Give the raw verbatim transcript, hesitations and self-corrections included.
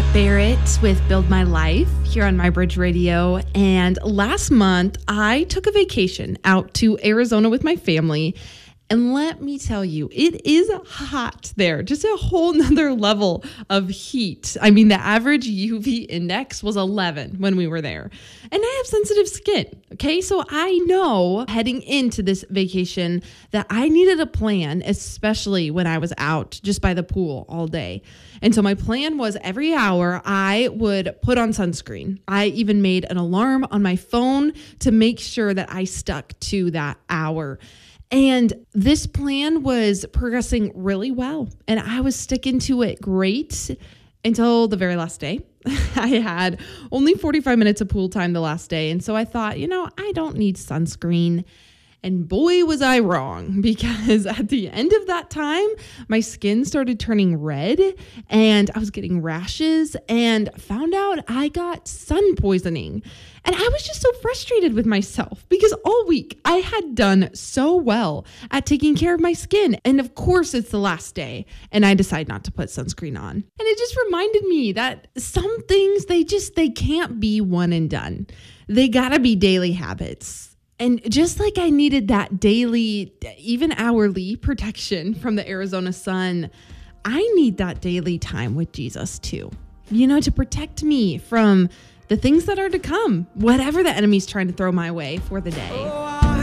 Barrett with Build My Life here on My Bridge Radio. And last month, I took a vacation out to Arizona with my family. And let me tell you, it is hot there, just a whole nother level of heat. I mean, the average U V index was eleven when we were there. And I have sensitive skin, okay? So I know heading into this vacation that I needed a plan, especially when I was out just by the pool all day. And so my plan was every hour I would put on sunscreen. I even made an alarm on my phone to make sure that I stuck to that hour. And this plan was progressing really well. And I was sticking to it great until the very last day. I had only forty-five minutes of pool time the last day. And so I thought, you know, I don't need sunscreen. And boy, was I wrong, because at the end of that time, my skin started turning red and I was getting rashes and found out I got sun poisoning. And I was just so frustrated with myself because all week I had done so well at taking care of my skin. And of course, it's the last day and I decide not to put sunscreen on. And it just reminded me that some things, they just, they can't be one and done. They gotta be daily habits. And just like I needed that daily, even hourly protection from the Arizona sun, I need that daily time with Jesus too, you know, to protect me from the things that are to come, whatever the enemy's trying to throw my way for the day.